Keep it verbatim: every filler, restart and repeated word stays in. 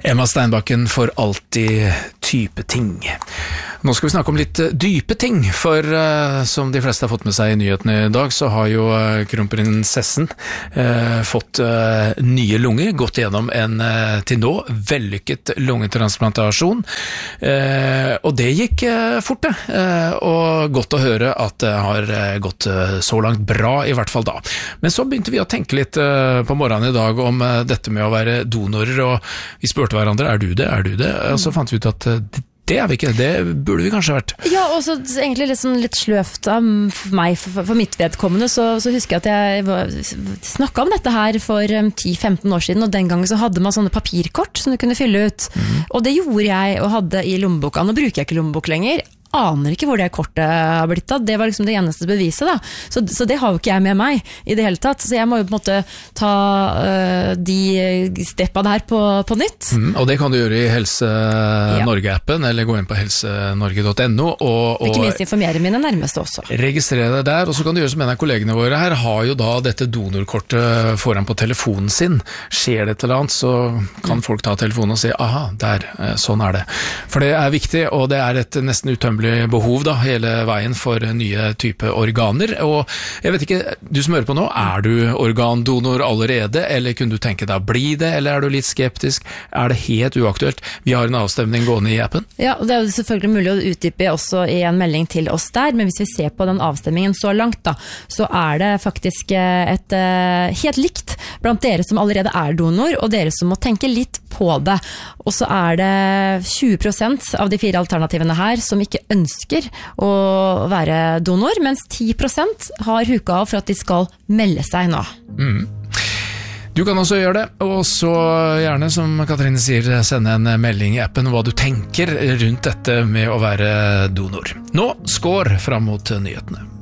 Emma Steinbakken for alltid type ting. Nå skal vi snakke om litt dype ting, for uh, som de fleste har fått med seg i nyhetene i dag, så har jo uh, kronprinsessen uh, fått uh, nye lunger, gått gjennom en uh, til nå vellykket lungetransplantasjon, uh, og det gikk uh, fort det, uh, og godt å høre at det har uh, gått uh, så langt bra, i hvert fall da. Men så begynte vi å tenke litt uh, på morgenen i dag om uh, dette med å være donorer, og vi spurte hverandre, er du det, er du det? Og så fant vi ut at uh, det er vi ikke, det burde vi kanskje vært. Ja, og så egentlig litt, sånn, litt sløvt av meg, for, for mitt vedkommende, så, så husker jeg at jeg snakket om dette her for um, ti til femten år siden, og den gangen så hadde man sånne papirkort som du kunne fylle ut. Mm. Og det gjorde jeg og hadde i lommeboka. Nå bruker jeg ikke lommebok lenger, aner ikke hvor det kortet har blitt av. Det var liksom det eneste beviset da. Så, så det har jo ikke jeg med meg i det hele tatt. Så jeg må jo på en måte ta uh, de steppa der på, på nytt. Mm, og det kan du gjøre i Helse Norge-appen, eller gå inn på helsenorge punktum no. Og, og ikke minst informere mine nærmeste også. Registrere deg der, og så kan du gjøre som en av kollegene våre her, har jo da dette donorkortet foran på telefonen sin. Skjer det et eller annet, så kan mm. folk ta telefonen og si, aha, der, sånn er det. For det er viktig, og det er et nesten utømmelig behov da, hele veien for nye type organer, og jeg vet ikke, du som hører på nå, er du organdonor allerede, eller kunne du tenke deg å bli det, eller er du litt skeptisk? Er det helt uaktuelt? Vi har en avstemning gående i appen. Ja, og det er jo selvfølgelig mulig å utdype også i en melding til oss der, men hvis vi ser på den avstemningen så langt da, så er det faktisk et uh, helt likt blant dere som allerede er donor, og dere som må tenke litt på det. Og så er det tjue prosent av de fire alternativene her som ikke ønsker å være donor, mens ti prosent har huka av for at de skal melde seg nå. Mm. Du kan også gjøre det, og så gjerne, som Katrine sier, sende en melding i appen hva du tenker rundt dette med å være donor. Nå, skår fram mot nyhetene.